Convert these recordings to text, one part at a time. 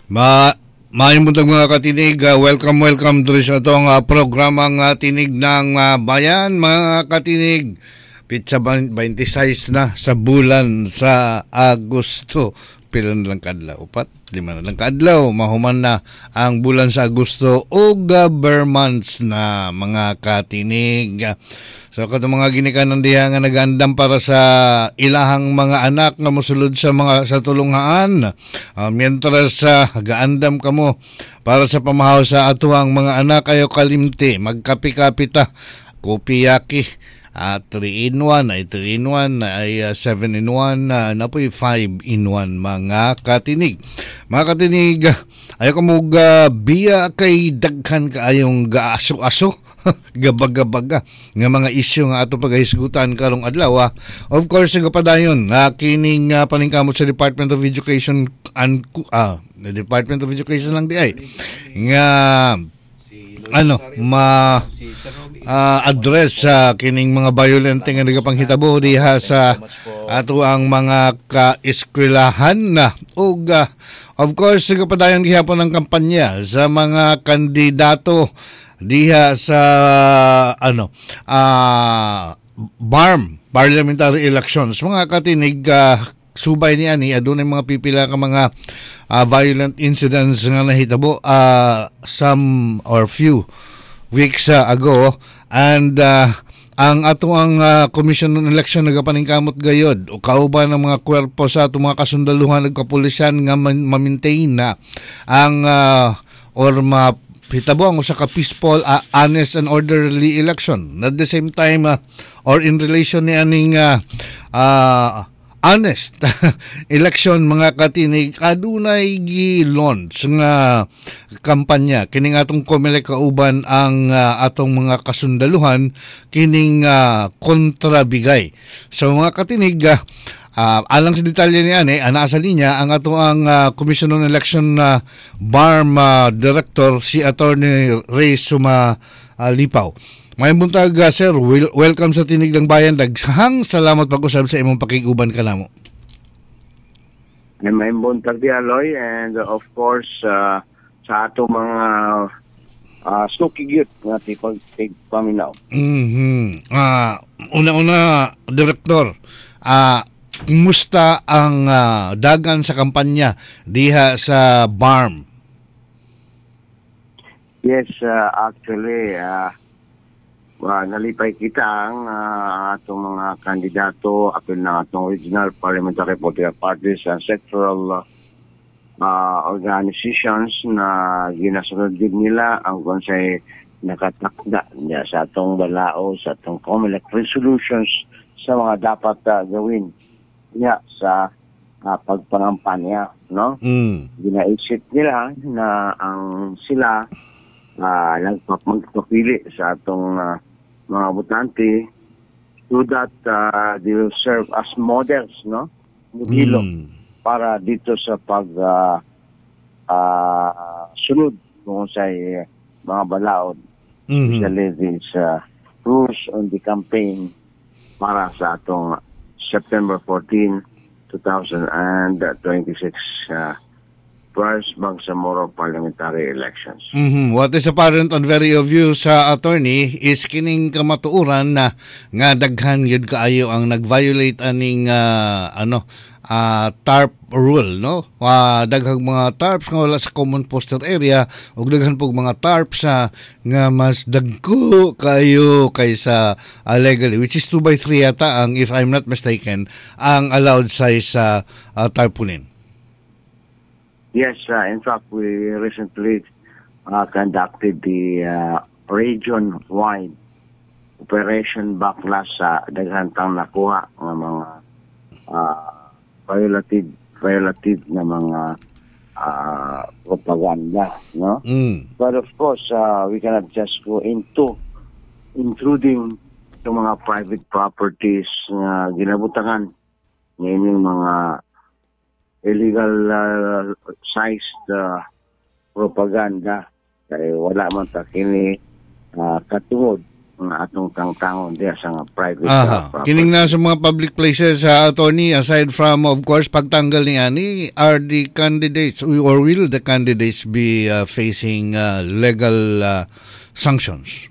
Ma Maayong buntag mga katinig, welcome to sa itong programang Tinig ng Bayan mga katinig. Pitsa 26 na sa bulan sa Agosto. Pila na lang kadlaw, 5 na lang kadlaw, mahuman na ang bulan sa Agosto o Ber months na mga katinig. So kato mga ginikanan diha nga nagandam para sa ilahang mga anak nga mosulod sa tulungaan. Mientras gaandam kamo para sa pamahaw sa atuang mga anak ayo kalimti, magkapi-kapi ta, kopiyaki. 3-in-1 ay 3-in-1 ay 7-in-1 na po'y 5-in-1 mga katinig. Mga katinig, ayaw ka mo biya kay daghan ka ayong gaaso-aso gabaga-baga nga mga isyu nga ato paghisgutan karong adlaw. Of course, padayon kining paningkamot sa Department of Education and the Department of Education lang di ay nga address sa kining mga violent nga nagapanghitabo diha sa ato ang mga kaeskwelahan na ug of course kapadayon gihapon ang kampanya sa mga kandidato diha sa BARM parliamentary elections mga katinig. Subay niya ni adunay mga pipila ka mga violent incidents nga nahitabo some or few weeks ago, and ang ato ang Commission on Election nagapaningkamot gayod o kauban ng mga kwerpo sa ato mga kasundaluhan ug kapulisan nga ma-maintain na ang or hitabo ang usa ka peaceful, honest and orderly election. At the same time or in relation ni aning honest election mga katinig, adunay gi-launch nga kampanya kining atong COMELEC kauban ang atong mga kasundaluhan kining kontrabigay. So mga katinig, alang sa detalye ni ani ana sa linya ang ato ang Commission on Election BARM Director si Attorney Ray Suma Lipaw. May buntag sir, welcome sa Tinig ng Bayan. Daghang salamat pag-usab sa imong pakiguban kanamo. May buntag di Aloy, and of course sa ato mga sukigyot nga paminaw. Una-una, Direktor, kumusta ang dagan sa kampanya diha sa BARM? Yes, actually nalipay kita ang atong mga kandidato apil ng atong regional parliamentary political parties and sectoral organizations na ginasunod din nila ang konsay nakatakda niya sa atong balao, sa atong COMELEC resolutions sa mga dapat gawin niya sa pagpangampanya, no? Ginaisip nila na ang sila magpapili sa atong mga botante so that they will serve as models, no? Modelo para dito sa pag sunod kung sa mga balaod, especially these rules on the campaign para sa atong September 14, 2026 first Bangsamoro parliamentary elections. What is apparent and very obvious sa attorney is kining kamatuoran na nga daghan yun kaayo ang nag-violate aning TARP rule, no? Daghang mga TARPs nga wala sa common posted area ug daghan pog mga TARPs nga mas dagko kayo kaysa legally, which is 2/3 yata ang, if I'm not mistaken, ang allowed size sa tarpaulin. Yes, in fact, we recently conducted the region-wide Operation Backlash sa daghantang nakuha ng mga violative na mga propaganda, no? But of course, we cannot just go into intruding sa mga private properties na ginabutangan ng mga illegal sized propaganda kay wala man ta kini katungod nga atong tangtangon diya sa nga private property. Kining na sa mga public places, attorney, aside from, of course, pagtanggal ni ani, are the candidates or will the candidates be facing legal sanctions?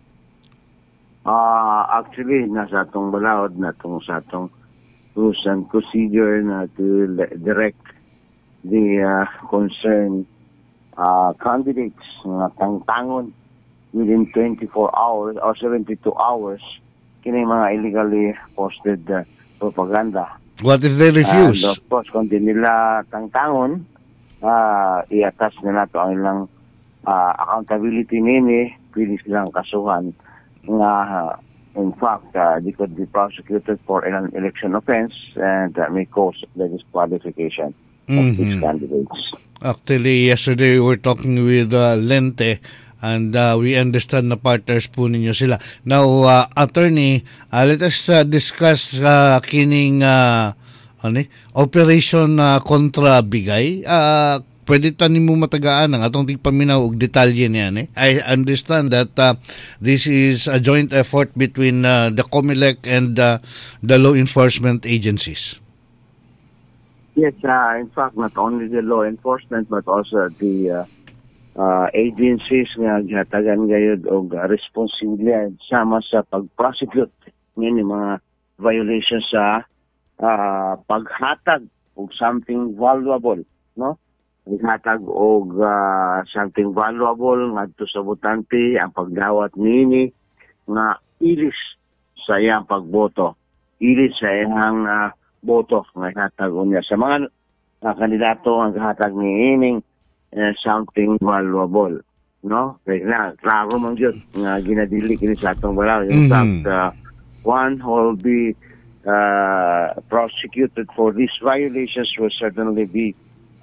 Actually, nasa atong balaod na sa atong rules and procedure na to direct the concerned candidates nga tangtangon within 24 hours or 72 hours kini mga illegally posted propaganda. What if they refuse? And of course, kung di nila tangtangon, i-attach nila to ang ilang accountability nini, pwede silang kasuhan nga in fact, they could be prosecuted for an election offense and may cause the disqualification of these candidates. Actually, yesterday we were talking with Lente and we understand na partners po ninyo sila. Now, attorney, let us discuss kining Operation Kontra Bigay. Pwede tanin mo matagaan ang atong tigpaminaw og detalye niyan. I understand that this is a joint effort between the COMELEC and the law enforcement agencies. Yes, in fact, not only the law enforcement but also the agencies nga gihatagan gayud og responsibilidad sama sa pag-prosecute ng mga violations sa paghatag og something valuable, no? Paghatag og something valuable ngadto sa botante, ang pagdawat nini nga ilis sa iyang pagboto, ilis sa iyang boto nga ihatag unya sa mga kandidato ang hatag niining something valuable, no? Kaya na, klaro man yun nga ginadili kini sa atong balaw. In fact, one who will be prosecuted for these violations will certainly be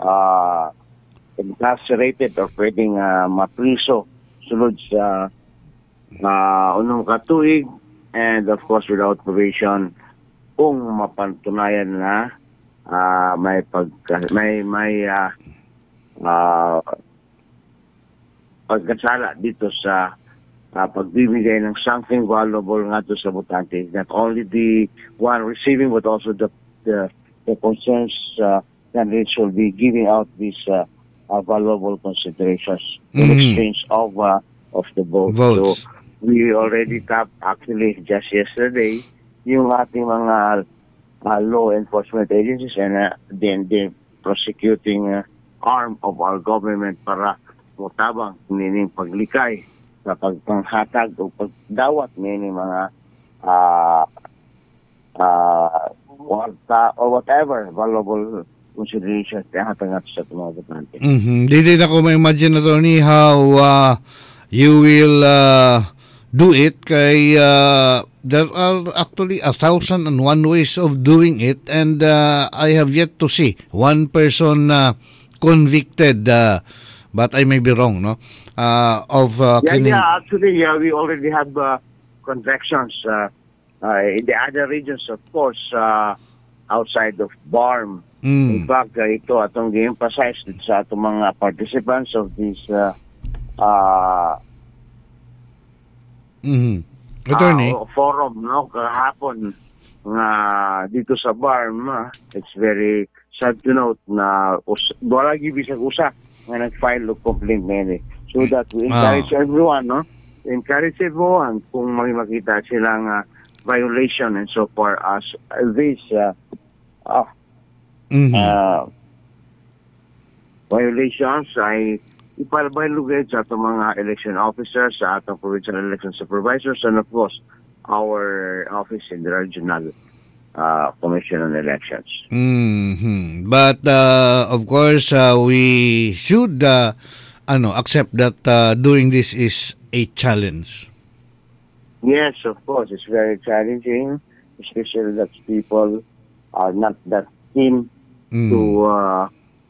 incarcerated or pwedeng mapriso sulod sa unong katuig and of course without probation kung mapantunayan na may pagkasala dito sa pagbibigay ng something valuable nga to sa botante. Not only the one receiving but also the concerns candidates will be giving out these valuable considerations in exchange of the vote. Votes. So we already tapped actually just yesterday yung ating mga law enforcement agencies and then the prosecuting arm of our government para mutabang nining paglikay sa pagpanghatag o pagdawat nining mga or whatever valuable considerations kaya hatangat sa mga botante. Dili na ko ma-imagine na to ni how you will do it kay there are actually 1,001 ways of doing it and I have yet to see one person convicted but I may be wrong, no? Of Actually, we already have convictions in the other regions, of course, outside of BARM. In fact, ito atong gi-emphasize sa atong mga participants of this attorney forum, no, kahapon nga dito sa BARM. It's very sad to note na wala gibisag usa nga nag-file of complaint nini. So that we encourage everyone, no? Encourage everyone kung may makita silang violation and so far as this violations ay ipalbalugay sa atong mga election officers, sa atong provincial election supervisors, and of course, our office in the regional Commission on Elections. But of course, we should accept that doing this is a challenge. Yes, of course, it's very challenging, especially that people are not that keen to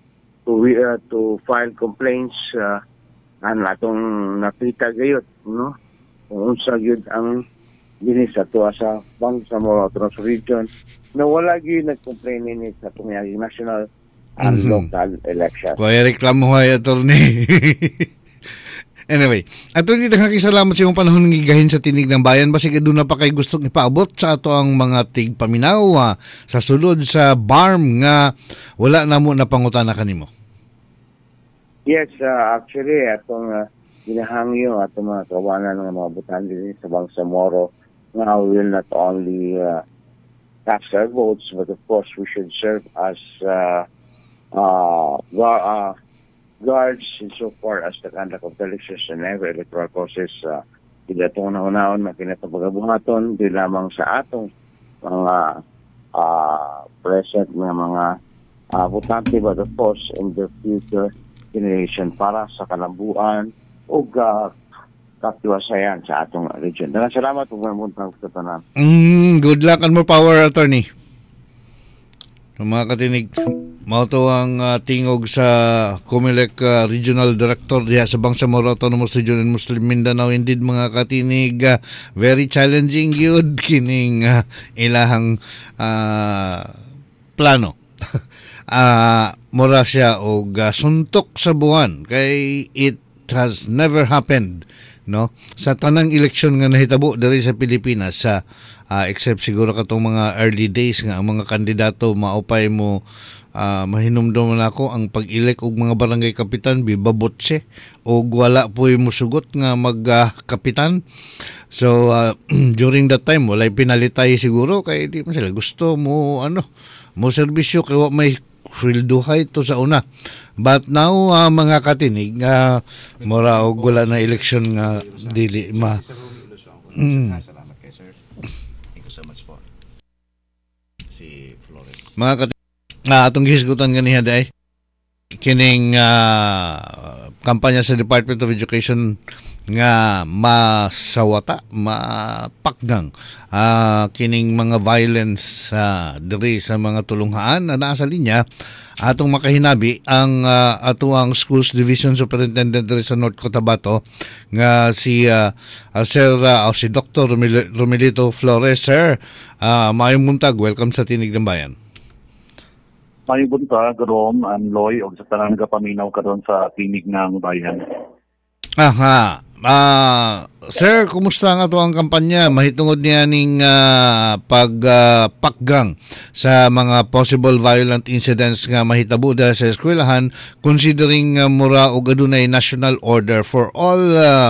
file complaints ang atong napita gayud, no? Kung unsa gyud ang dinis ato sa Bangsamoro Autonomous Region na wala gyud nag-complain ini sa kumiyang national and local elections. Kaya reklamo ay attorney. Anyway, ato ni salamat sa imong panahon ng gigahin sa tinig ng bayan. Basig aduna pa kay gustong ipaabot sa ato ang mga tigpaminaw sa sulod sa BARM nga wala na mo na pangutana kanimo. Yes, actually, atong ginahangyo atong mga kawanan ng mga butante din sa Bangsamoro nga will not only cast our votes, but of course we should serve as guards insofar as the conduct of the elections and every electoral process. Hindi itong naunahon na kinatapagabuhaton, di lamang sa atong mga present na mga butante, but of course in the future generation para sa kalambuan o katiwasayan sa atong region. Daghang salamat kung mamuntang sa tanan. Good luck and more power, attorney. Sa mga katinig, mao to ang tingog sa COMELEC Regional Director diha sa Bangsamoro Autonomous Region in Muslim Mindanao. Indeed, mga katinig, very challenging yun kining ilahang plano. Mura siya og suntok sa buwan kay it has never happened, no, sa tanang eleksyon nga nahitabo diri sa Pilipinas, sa except siguro katong mga early days nga ang mga kandidato maupay mo mahinumdum na ako ang pag-elect og mga barangay kapitan bibabotse o wala po mo sugot nga magkapitan. So during that time walay pinalitay siguro kay di man sila gusto mo mo serbisyo kay wa may sweldohay to sa una. But now mga katinig mura og wala na eleksyon nga dili ma. Salamat kay sir. Thank you so much po. Si Flores. Mga katinig, atong gihisgutan ganiha day kining kampanya sa Department of Education nga masawata, mapakgang kining mga violence diri sa mga tulunghaan na nasa linya. Atong makahinabi ang atuang Schools Division Superintendent diri sa North Cotabato nga si Sir si Dr. Romelito Flores. Sir, maayong buntag, welcome sa Tinig ng Bayan. May bunta, Rom, and Loy, o sa tanang kapaminaw karon sa Tinig ng Bayan. Aha. Sir, kumusta nga to ang kampanya? Mahitungod niya ning pagpakgang sa mga possible violent incidents nga mahitabo dahil sa eskwelahan, considering mura og adunay national order for all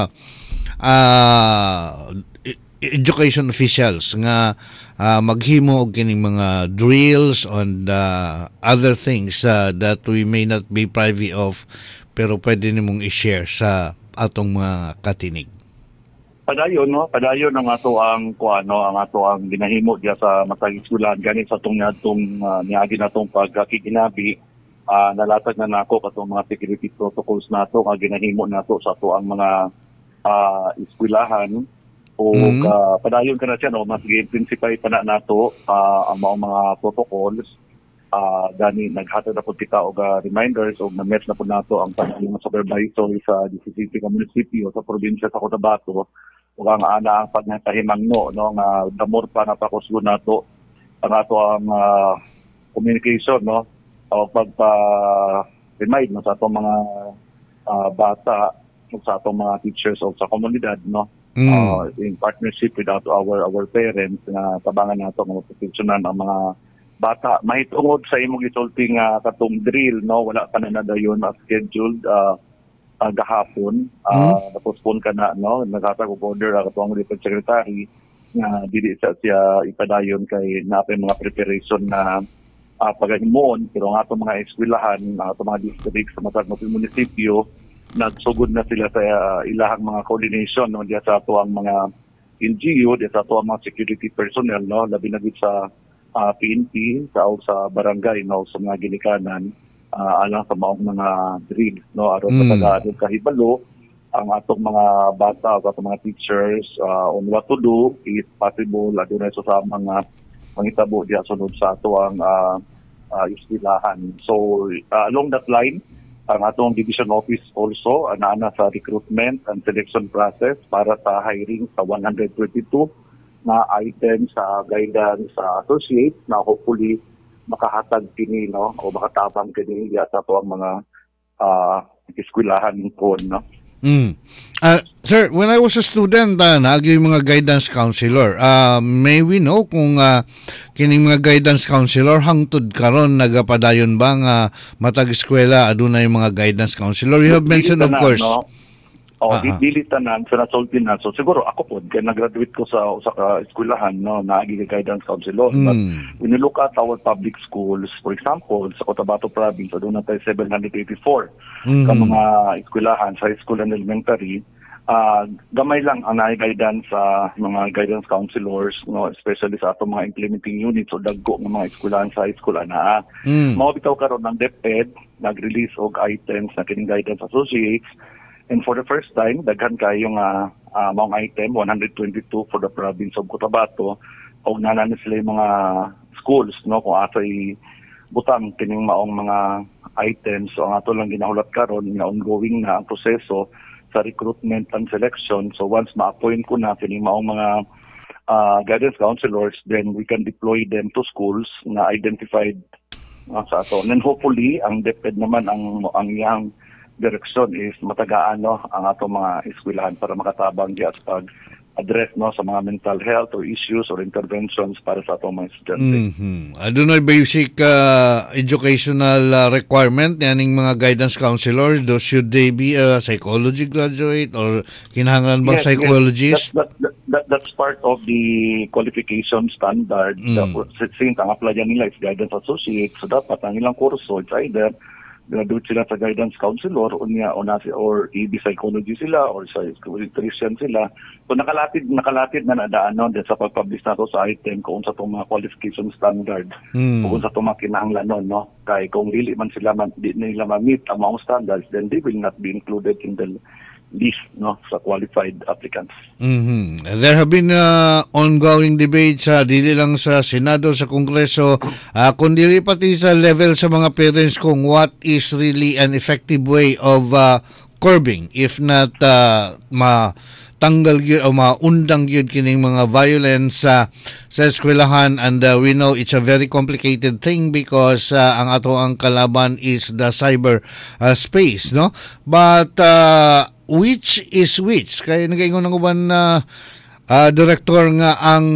education officials nga maghimo og kining mga drills and other things that we may not be privy of, pero pwede nimong i-share sa atong mga katinig. Padayon ang ato ang ang ato ang ginahimo diya sa matag eskwelahan gani sa atong niagi natong pagkikinabi. Nalatag na nako katong mga security protocols nato nga ginahimo nato sa ato ang mga eskwelahan. O padayon ka na siya, mas principal pa na nato ang mga protocols. Gani naghatag na po kita og reminders o na-met na po nato ang mga supervisor sa DCCP ka munisipyo sa probinsya sa Cotabato ug ang ana ang paghatahimangno nga damor pa na pakusgo nato ang ato ang communication o pagpa-remind sa atong mga bata o sa atong mga teachers o sa komunidad in partnership with our parents na tabangan nato nga proteksyonan ang mga bata. Mahitungod sa imong gisulti nga katong drill, wala pa na nadayon na scheduled gahapon. Napospon ka na, naghatag og order ang katong Deputy Secretary nga dili siya ipadayon kay napay mga preparation na pagahimon, pero ang atong mga eskwelahan, atong mga districts sa matag munisipyo, nagsugod na sila sa ilahang mga coordination diya sa ato ang mga NGO, diya sa ato ang mga security personnel, labi na gid sa PNP sa barangay sa mga ginikanan alang sa maong mga drill aron sa pag-aadong kahibalo ang atong mga bata o atong mga teachers on what to do if possible adunay sa mga mangitabo diya sunod sa ato ang eskwelahan. So along that line ang atong division office also ana sa recruitment and selection process para sa hiring sa 122 na items sa guidance sa associate na hopefully makahatag kini o makatabang kini sa to ang mga eskwelahan ko Mm. Sir, when I was a student, naagi yung mga guidance counselor. May we know kung kining mga guidance counselor hangtod karon nagapadayon ba nga matag eskwela aduna yung mga guidance counselor? You have mentioned, of course. No? O, Aha. dili tanan sa nasulti na. So siguro ako po, kaya nag-graduate ko sa usa ka eskwelahan, no, naagi ka guidance counselor. But when you look at our public schools, for example, sa Cotabato Province, doon na tayo 784 ka mga eskwelahan sa high school and elementary. Gamay lang ang guidance sa mga guidance counselors, no, especially sa atong mga implementing units o dagko ng mga eskwelahan sa high school ana. Mao bitaw karon ng DepEd nag-release og items na kining guidance associates. And for the first time, daghan kayo nga maong item, 122 for the province of Cotabato. O nanan sila yung mga schools, no, kung asay butang kining maong mga items. So ang ato lang ginahulat karon nga ongoing na ang proseso sa recruitment and selection. So once ma-appoint ko na kining maong mga guidance counselors, then we can deploy them to schools na identified sa ato. And then hopefully, ang DepEd naman ang iyang direksyon is matagaan, no, ang ato mga eskwelahan para makatabang diya sa pag-address, no, sa mga mental health or issues or interventions para sa atong mga estudyante. Adunay basic educational requirement yaning mga guidance counselors. Should they be a psychology graduate or kinahanglan bang psychologist? That's part of the qualification standard. Since ang applyan nila is guidance associate, so dapat ang ilang kurso, it's either graduate sila sa guidance counselor or EB psychology sila or sa nutrition sila. So nakalapid na nadaan din sa pag-publish nato sa item kung sa itong mga qualification standard kung sa itong mga kinahanglan, no? Kaya kung dili man sila di nila ma-meet ang mga standards, then they will not be included in the list, no, sa qualified applicants. There have been ongoing debates dili lang sa Senado, sa Kongreso, kundi pati sa level sa mga parents kung what is really an effective way of curbing, if not matanggal yun o maundang yun kining mga violence sa eskwelahan. And we know it's a very complicated thing because ang ato ang kalaban is the cyber space, no? But which is which? Kaya nagaingon ng uban na director nga ang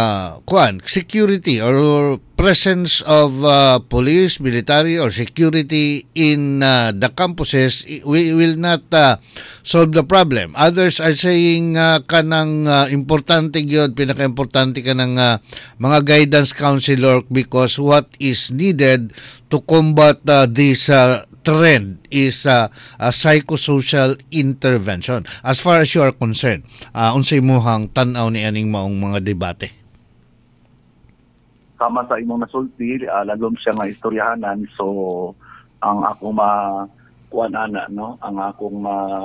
security or presence of police, military or security in the campuses will not solve the problem. Others are saying kanang importante gyud, pinaka-importante kanang mga guidance counselor because what is needed to combat this trend is a psychosocial intervention. As far as you are concerned, unsay mohang tan-aw ni aning maong mga debate? Kama sa imong nasulti, lalom siya nga istoryahanan. So ang akong kuan ana, no, ang akong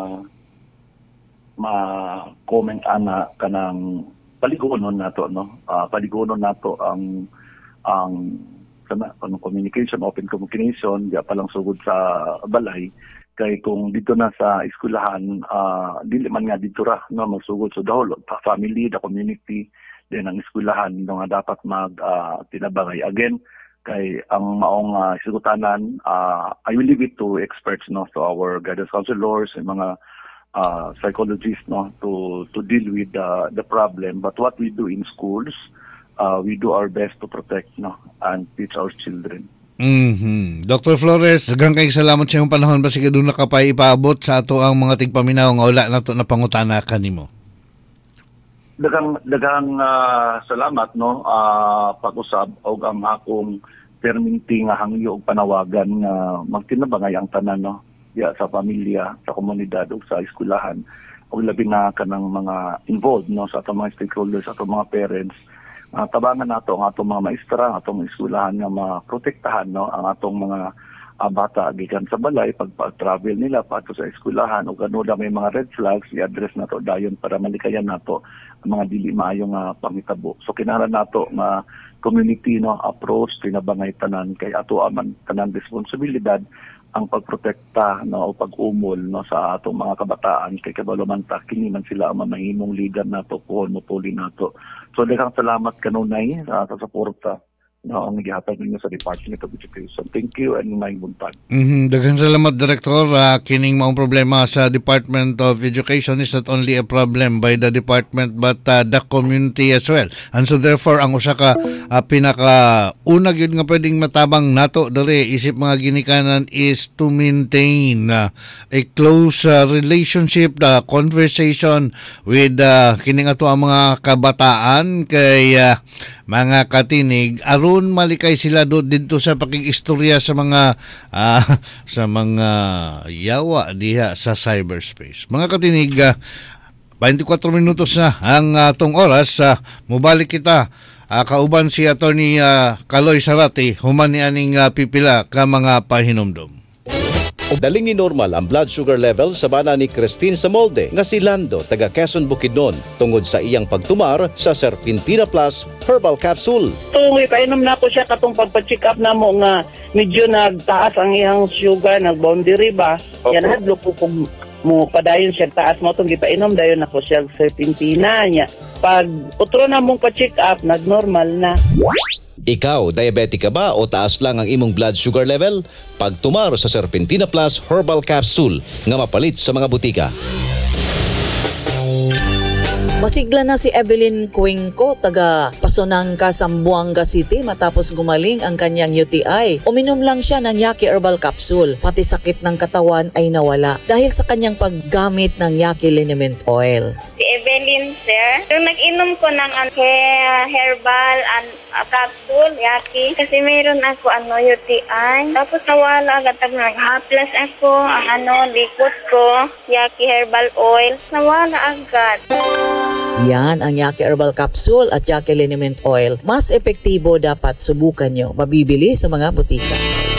comment ana kanang paligonon nato, no, paligonon nato ang communication, open communication, di pa lang sugod sa balay. Kay kung dito na sa eskwelahan, dili man nga dito ra, no, magsugod sa dahol, family, the community, then ang eskwelahan, no, nga dapat tinabangay. Again, kay ang maong isugutanan, I will leave it to experts, no, to our guidance counselors, and mga psychologists, no, to deal with the problem. But what we do in schools, we do our best to protect, no, and teach our children. Dr. Flores, daghang kayong salamat sa iyong panahon. Basig doon na kapay ipaabot sa ato ang mga tigpaminaw nga wala na to na pangutana kanimo. Daghang salamat, no, pag-usab og ang akong perminti nga hangyo og panawagan nga magtinabangay ang tanan, no, sa pamilya, sa komunidad ug sa eskwelahan ug labi na kanang mga involved, no, sa atong mga stakeholders, sa atong mga parents. Tabangan nato ang atong mga maestra, ang atong eskwelahan nga maprotektahan, no, ang atong mga bata gikan sa balay pag-travel nila paadto sa eskwelahan ug ano may mga red flags i-address nato dayon para malikayan nato ang mga dili maayong pangitabo. So kinahanglan nato nga community, no, approach tinabangay tanan kay ato man tanan responsibilidad ang pagprotekta, no, o pag-umol, no, sa atong mga kabataan kay kabalo man ta kini man sila ang mamahimong leader nato kuon mopuli nato. So daghang salamat kanunay sa suporta no, ang gihatag ninyo sa Department of Education. Thank you and may buntag. Daghang salamat, Director. Kining maong problema sa Department of Education is not only a problem by the department but the community as well. And so therefore, ang usa ka pinaka-unag yun nga pwedeng matabang nato dali isip mga ginikanan is to maintain a close relationship, conversation with kining ato ang mga kabataan kay mga katinig aron malikay sila dito sa pakikistorya sa mga sa mga yawa diha sa cyberspace. Mga katinig, 24 minutos na ang atong oras. Mubalik kita kauban si Attorney Kaloy Zarate human ni aning pipila ka mga pahinumdom. Daling ni normal ang blood sugar level sa bana ni Christine Samolde nga si Lando taga Quezon Bukidnon tungod sa iyang pagtumar sa Serpentina Plus Herbal Capsule. Tungoy, painom na ko siya katong pagpa-check up na mo nga medyo nagtaas ang iyang sugar, nag-boundary ba? Yan hadlo po kung mo padayon siya taas mo itong gipainom, dayon ako siya Serpentina niya. Pag utro na mong pa-check up, nag-normal na. Ikaw, diabetic ka ba o taas lang ang imong blood sugar level? Pagtumar sa Serpentina Plus Herbal Capsule nga mapalit sa mga butika. Masigla na si Evelyn Cuenco, taga Pasonangka, Zamboanga City matapos gumaling ang kanyang UTI. Uminom lang siya ng Yaki Herbal Capsule, pati sakit ng katawan ay nawala dahil sa kanyang paggamit ng Yaki Liniment Oil. Si Evelyn, sir, yung nag-inom ko ng herbal capsule, Yaki, kasi mayroon ako UTI. Tapos nawala agad nag-haplas ako, ang likod ko, Yaki Herbal Oil, nawala agad. Yan ang Yaki Herbal Capsule at Yaki Liniment Oil. Mas epektibo, dapat subukan nyo. Mabibili sa mga butika.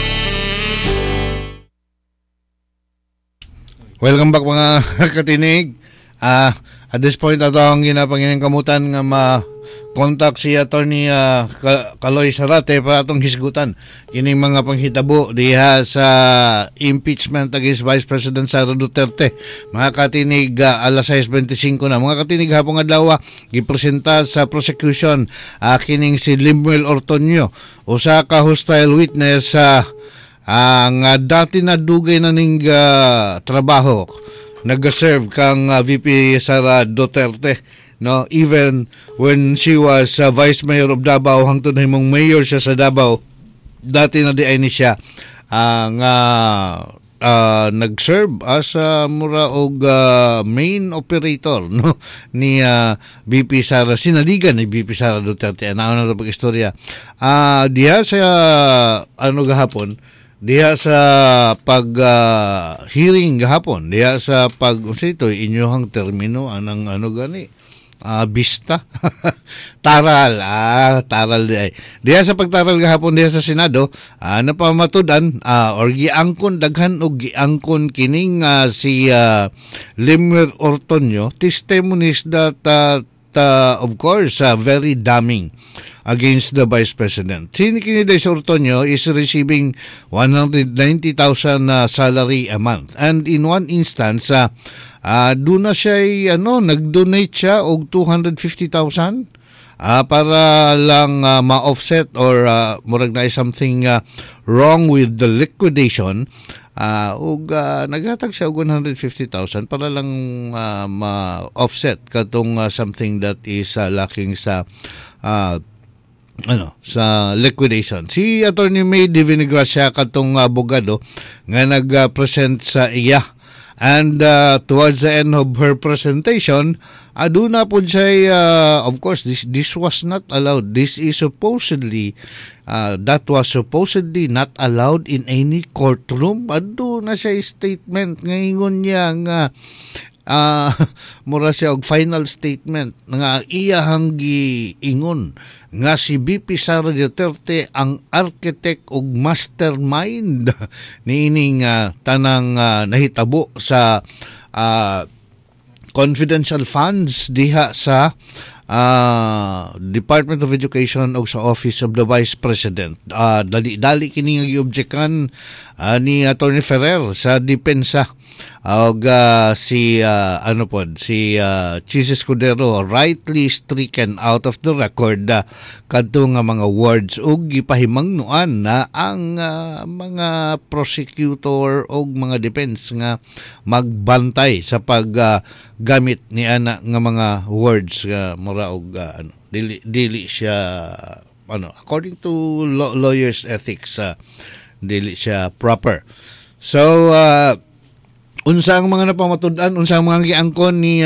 Welcome back mga katinig. At this point ato ang ginapanginang kamutan nga ma-contact si Attorney Kaloy Zarate para atong hisgutan kining mga panghitabo diha sa impeachment against Vice President Sara Duterte. Mga katinig, alas 6:25 na. Mga katinig, hapong adlaw gipresenta sa prosecution kining si Limuel Ortonio, usa ka hostile witness ang dati na dugay na ning trabaho nag-serve kang VP Sara Duterte, no, even when she was Vice Mayor of Davao hangtod himong mayor siya sa Davao, dati na di ay ni siya ang nag-serve as mura og main operator, no, ni VP Sara, sinaligan ni VP Sara Duterte. Ano na pag-istorya diha sa gahapon, diha sa pag hearing gahapon, diha sa pag ito inyohang termino anang gani bista taral diha sa pagtaral gahapon diha sa Senado, napamatudan or giangkon daghan og giangkon kining si Limuel Ortonio testimonies that of course very damning against the Vice President. Kini si Ortonio is receiving 190,000 salary a month, and in one instance doon na siya nag-donate siya og 250,000 para lang ma-offset or murag na something wrong with the liquidation, ug naghatag siya og 150,000 para lang ma-offset katong something that is lacking sa sa liquidation. Si Attorney May Divinigracia katong abogado nga nag-present sa iya, and towards the end of her presentation aduna po siya of course this was not allowed. This is supposedly that was supposedly not allowed in any courtroom. Aduna siya statement nga ingon niya nga mura siya og final statement nga iyahang giingon nga si VP Sara Duterte ang architect ug mastermind niining tanang nahitabo sa confidential funds diha sa Department of Education o sa Office of the Vice President. Dali kini nga giobjektan ni Attorney Ferrer sa depensa og si ano pod si Chis Escudero rightly stricken out of the record kadto nga mga words ug gipahimangnuan na ang mga prosecutor og mga defense nga magbantay sa paggamit ni ana nga mga words mura og dili siya according to lawyers ethics dili siya proper. So unsa ang mga napamatud-an, unsa ang mga giangkon ni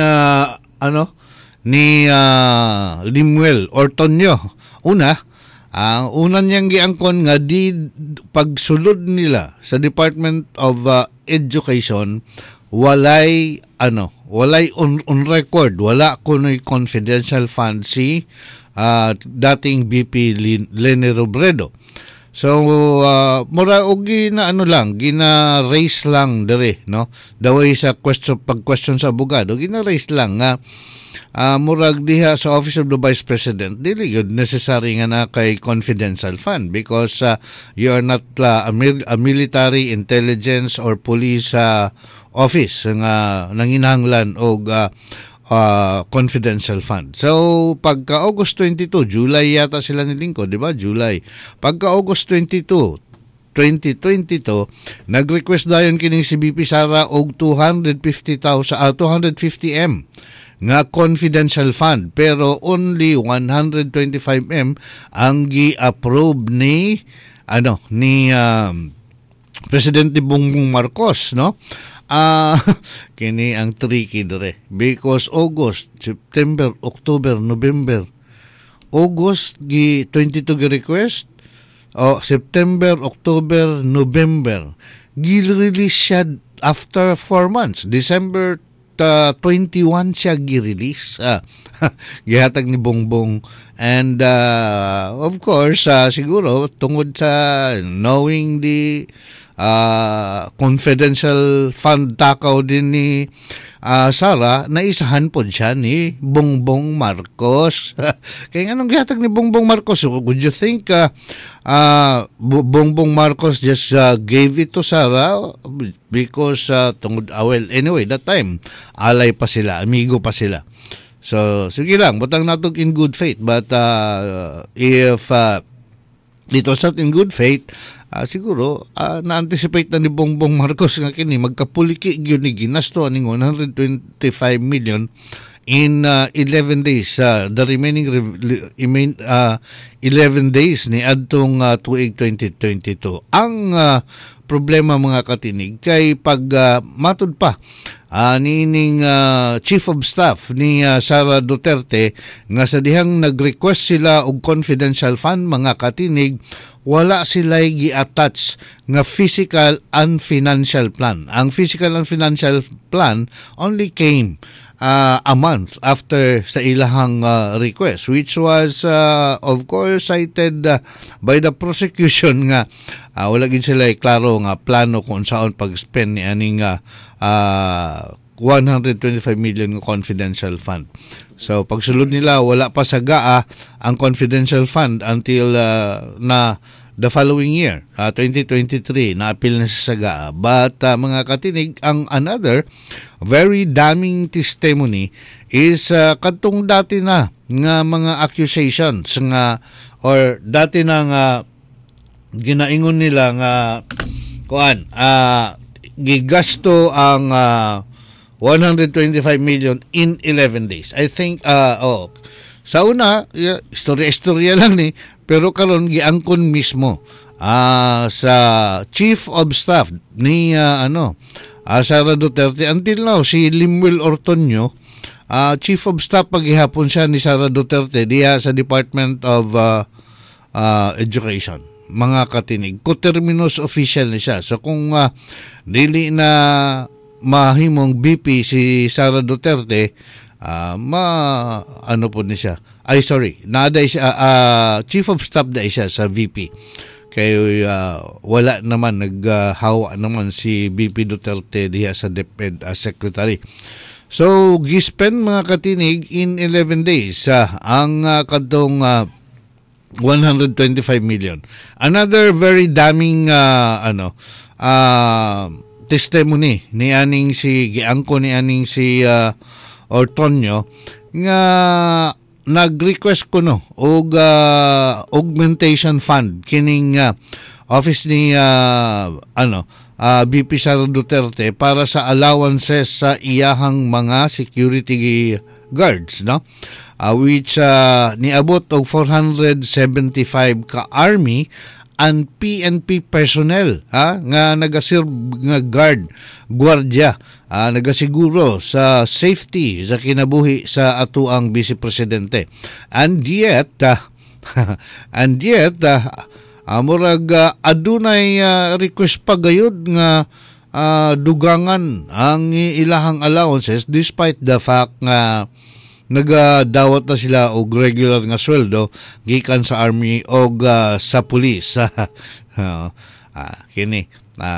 Limuel Ortonio. Ang una niyang giangkon nga di pagsulod nila sa Department of Education walay on record, wala kunoy confidential fund si dating BP Leni Robredo. So mura og gina raise lang dere, no, daway sa question sa abogado, gina raise lang nga murag diha sa Office of the Vice President dili yun necessary nga na kay confidential fund because you are not a military intelligence or police office nga nanginahanglan og confidential fund. So pagka August 22, July yata sila nilingkod, di ba? July. Pagka August 22, 2022, nag-request dayon kining si BP Sara og 250M nga confidential fund, pero only 125M ang gi-approve ni Presidente Bongbong Marcos, no? Kini ang tricky dere because August, September, October, November, August gi 22 gi request, September, October, November gi-release siya after 4 months. December 21 siya gi-release. Gihatag ni Bongbong, and of course siguro tungod sa knowing the confidential fund takaw din ni Sara, naisahan po siya ni Bongbong Marcos. Kaya anong gihatag ni Bongbong Marcos? Would you think Bongbong Marcos just gave it to Sara because anyway, that time alay pa sila, amigo pa sila. So sige lang, butang natok in good faith, but if it was not in good faith, siguro na-anticipate na ni Bongbong Marcos nga kini magkapuliki gyud ni ginasto aning 125 million in 11 days, the remaining 11 days ni adtong tuig 2022. Ang problema mga katinig kay pag matud pa nining Chief of Staff ni Sara Duterte nga sa dihang nag-request sila og confidential fund, mga katinig, wala sila gi-attach nga physical and financial plan. Ang physical and financial plan only came a month after sa ilahang request, which was of course cited by the prosecution nga wala gid sila klaro nga plano kung saan pag-spend ni aning 125 million nga confidential fund. So pagsulod nila, wala pa sa GAA ang confidential fund until na the following year, 2023, na-appeal na sa GAA. But mga katinig, ang another very damning testimony is kadtong dati na nga mga accusations nga or dati na nga ginaingon nila nga gigasto ang 125 million in 11 days. I think sa una, istorya lang ni, pero karon giangkon mismo sa Chief of Staff ni Sara Duterte. Until now, si Limuel Ortonio, Chief of Staff paghihapon siya ni Sara Duterte diya sa Department of Education. Mga katinig, coterminous official ni siya. So kung dili na mahimong BP si Sara Duterte, po ni siya. Naday siya, Chief of Staff da siya sa VP. Kaya wala naman, naghawa naman si BP Duterte diya sa DepEd Secretary. So, gispend mga katinig in 11 days ang kadtong 125 million. Another very damning testimony ni aning si giangko ni aning si Ortonio nga nag-request ko no og augmentation fund kining office ni BP Sara Duterte para sa allowances sa iyahang mga security guards, no, which niabot og 475 ka army and PNP personnel nga nagaserve nga gwardiya, nagasiguro sa safety sa kinabuhi sa atuang Vice Presidente. And yet murag adunay request pa gayud nga dugangan ang ilahang allowances despite the fact nga nagadawat na sila og regular nga sweldo gikan sa army o sa pulis. Kini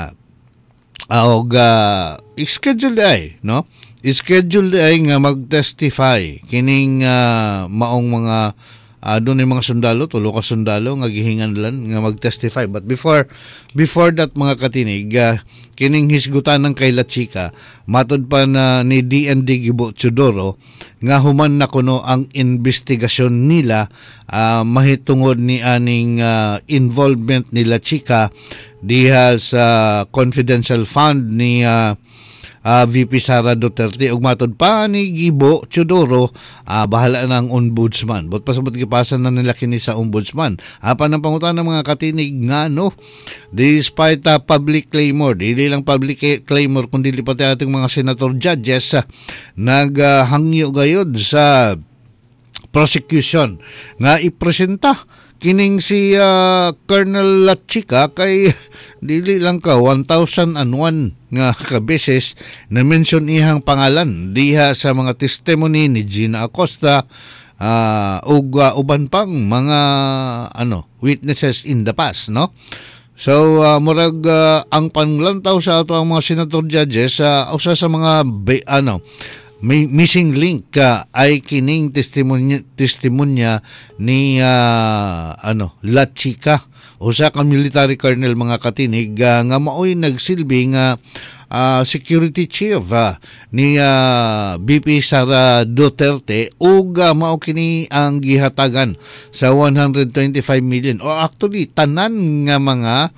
schedule ay, no? Schedule ay nga mag-testify kining maong mga doon yung mga sundalo, tulo ka sundalo nga gihingan lang nga mag-testify. But before that mga katinig, kining hisgutan ng kay La Chica, matod pa na ni DND Gibo Teodoro nga human na kuno ang investigasyon nila mahitungod ni aning involvement ni La Chica diha sa confidential fund ni VP Sara Duterte ug matod pa ni Gibo Teodoro bahala ng ombudsman. But pasabot gipasan na nila kini sa ombudsman. Apan ang pangutan ng mga katinig nga no, despite public claimor, dili lang public claimor kundi pati ating mga senator judges naghangyo gayod sa prosecution nga ipresenta kining si Colonel La Chica kay dili lang ka 1,001 nga kabeses na mention ihang pangalan diha sa mga testimony ni Gina Acosta ug uban pang mga witnesses in the past, no? So murag ang panlantaw sa ato ang mga senator judges usa sa mga may missing link ay kining testimonya ni La Chica, usa ka military colonel mga katinig nga maoy nagsilbi nga security chief ni BP Sara Duterte ug mao kini ang gihatagan sa 125 million o actually tanan nga mga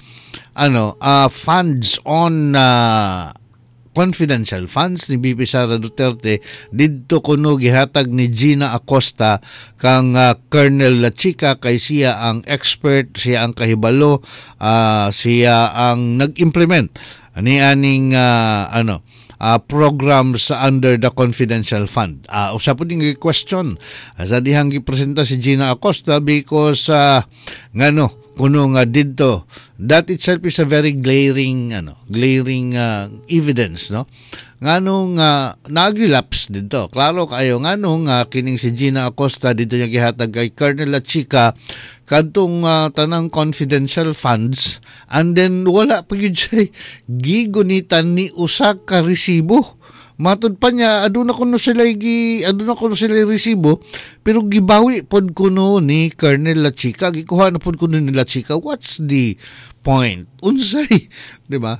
funds on confidential funds ni BP Sara Duterte didto kuno gihatag ni Gina Acosta kang Colonel La Chica kay siya ang expert, siya ang kahibalo, siya ang nag-implement ni aning programs under the confidential fund. Usa po ding question sa dihang gipresenta si Gina Acosta because kuno nga didto, that itself is a very glaring evidence, no, nganong naglapse dito klaro kayo nganong kining si Gina Acosta dito niya gihatag kay Colonel La Chica kadtong tanang confidential funds and then wala pa gyud siya gigunitan ni usa ka resibo. Matod pa niya aduna kuno sila resibo pero gibawi pod kuno ni Colonel La Chica, gikuha na pod kuno ni La Chica. What's the point? Unsay, di ba?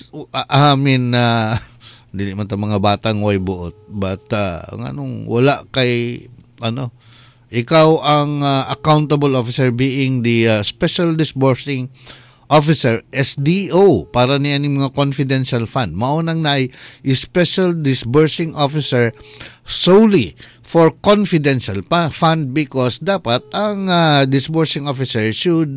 Dili man ta mga batang way buot, but nganong wala kay ikaw ang accountable officer being the special disbursing officer, SDO, para ni aning mga confidential fund. Maunang na special disbursing officer solely for confidential fund because dapat ang disbursing officer should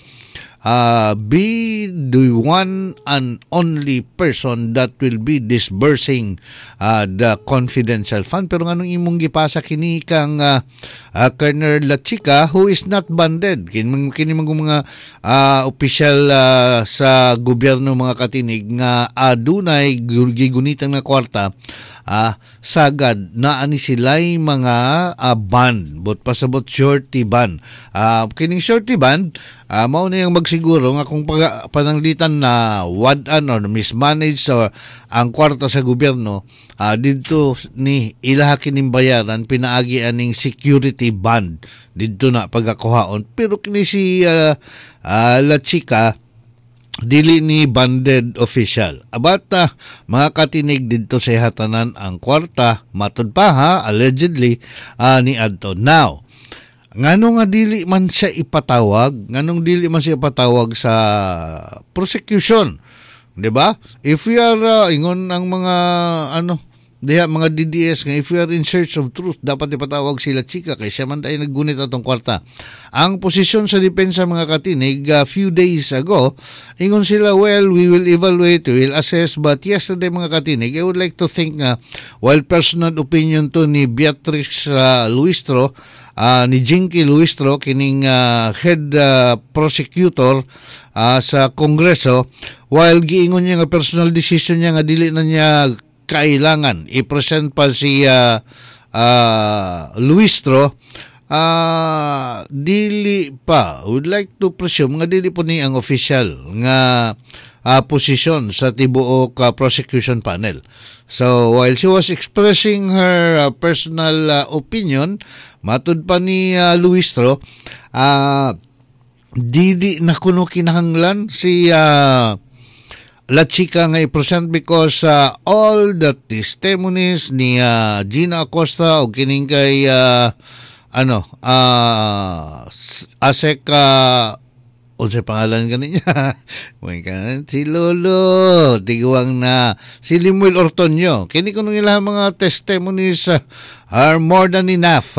be the one and only person that will be disbursing the confidential fund. Pero nganong imong gipasa kini kang Colonel La Chica who is not banded, kini mga opisyal sa gobyerno mga katinig nga adunay gigunitan nga kwarta, sagad na ani sila'y mga band, but pasabot shorty band. Kining shorty band, mao na yung magsiguro nga kung pananglitan na wadan or mismanage ang kwarta sa gobyerno, dito ni ilaha kining bayaran pinaagi aning security band dito na pagakuhaon. Pero kini si La Chica dili ni banded official. Abat mga katinig dito sa hatanan ang kwarta matud pa ha allegedly ni adto. Now, nganong nga dili man siya ipatawag, nganong dili man siya ipatawag sa prosecution, 'di ba? If we are ingon ang mga diha mga DDS nga if we are in search of truth, dapat ipatawag sila chika kay siya man tayo naggunit atong kwarta. Ang posisyon sa depensa mga katinig few days ago, ingon sila, well, we will evaluate, we will assess, but yesterday mga katinig, I would like to think while personal opinion to ni Beatriz Luistro, ni Jinky Luistro, kining head prosecutor sa Kongreso, while giingon niya nga personal decision niya nga dili na niya kailangan i-present pa si Luistro, dili pa, would like to presume nga dili po ni ang official nga posisyon sa tibuok prosecution panel. So while she was expressing her personal opinion, matud pa ni Luistro, dili na kuno kinahanglan si La Chica nga i-present because all the testimonies ni Gina Acosta o kining kay Asek unsa pangalan kaniya? Si Lolo, tiguang na si Limuel Ortonio. Kini kuno ilang mga testimonies are more than enough